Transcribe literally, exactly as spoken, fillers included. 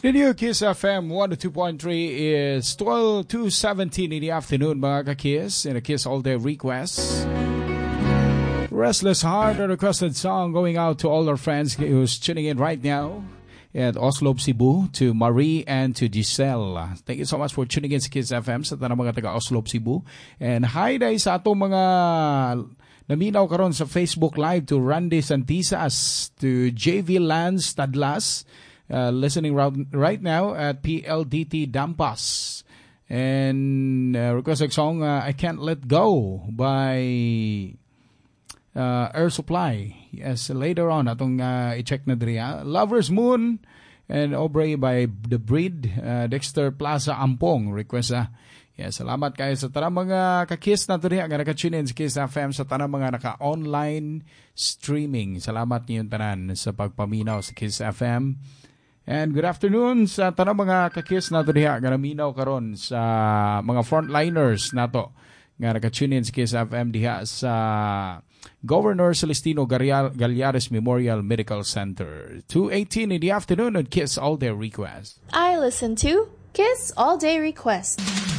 The new Kiss F M one oh two point three is twelve to seventeen in the afternoon, mga ka-Kiss, in a Kiss All Day request. Restless Heart, a requested song going out to all our friends who's tuning in right now at Oslo, Cebu, to Marie and to Giselle. Thank you so much for tuning in sa Kiss F M sa tanang mga taga Oslo, Cebu. And hi day sa atong mga naminaw karon sa Facebook Live, to Randy Santisas, to J V Lance Tadlas, Uh, listening right, right now at P L D T Dampas, and uh, request a song uh, I Can't Let Go by uh, Air Supply. Yes, later on atong uh, i-check na diri. Lover's Moon and Aubrey by The Breed. uh, Dexter Plaza Ampong request. uh, yes, salamat kayo sa tanang mga ka-Kiss na diri nga naka-tune in sa Kiss F M, sa tanang mga naka-online streaming. Salamat niyo tanan sa pagpaminaw sa Kiss F M. And good afternoon sa tanang mga ka-Kiss nato diha nga naminaw karon sa mga frontliners nato nga naka-tune in sa Kiss F M diha sa Governor Celestino Gallares Memorial Medical Center. two eighteen in the afternoon on Kiss All Day Request. I listen to Kiss All Day Request.